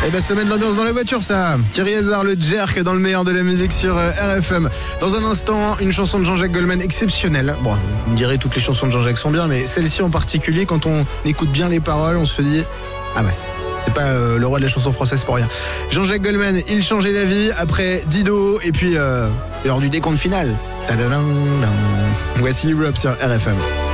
Et ben ça met de l'ambiance dans la voiture ça. Thierry Hazard, le jerk dans le meilleur de la musique sur RFM. Dans un instant, une chanson de Jean-Jacques Goldman exceptionnelle. Bon, on dirait toutes les chansons de Jean-Jacques sont bien, mais celle-ci en particulier, quand on écoute bien les paroles, on se dit ah ouais, c'est pas le roi de la chanson française pour rien. Jean-Jacques Goldman, il changeait la vie après Dido et puis lors du décompte final. Voici Europe sur RFM.